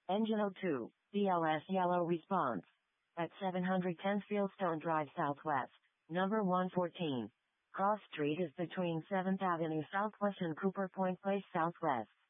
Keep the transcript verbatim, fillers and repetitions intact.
Engine oh two, D L S yellow response. At seven ten Fieldstone Drive Southwest, number one fourteen. Cross Street is between seventh Avenue Southwest and Cooper Point Place Southwest.